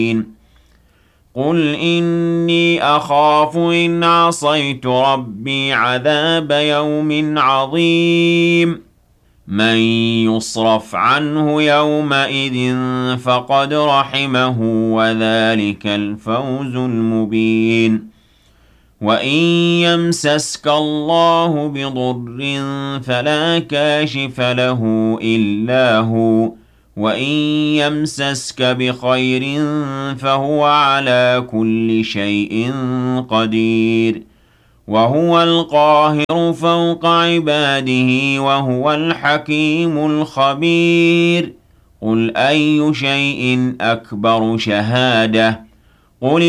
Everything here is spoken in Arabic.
قُلْ إِنِّي أَخَافُ إِنْ عَصَيْتُ رَبِّي عَذَابَ يَوْمٍ عَظِيمٍ مَنْ يُصْرَفْ عَنْهُ يَوْمَئِذٍ فَقَدْ رَحِمَهُ وَذَلِكَ الْفَوْزُ الْمُبِينُ وَإِنْ يَمْسَسْكَ اللَّهُ بِضُرٍّ فَلَا كَاشِفَ لَهُ إِلَّا هُوَ وَإِنْ يَمْسَسْكَ بِخَيْرٍ فَهُوَ عَلَى كُلِّ شَيْءٍ قَدِيرٌ وَهُوَ الْقَاهِرُ فَوْقَ عِبَادِهِ وَهُوَ الْحَكِيمُ الْخَبِيرُ قُلْ أَيُّ شَيْءٍ أَكْبَرُ شَهَادَةً قُلِ